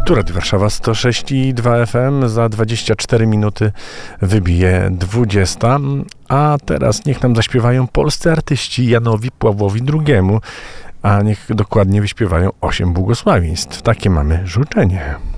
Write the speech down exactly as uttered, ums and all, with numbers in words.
Tu Radio Warszawa sto sześć i dwa F M, za dwadzieścia cztery minuty wybije dwudziesta, a teraz niech nam zaśpiewają polscy artyści Janowi Pawłowi drugiemu, a niech dokładnie wyśpiewają osiem błogosławieństw. Takie mamy życzenie.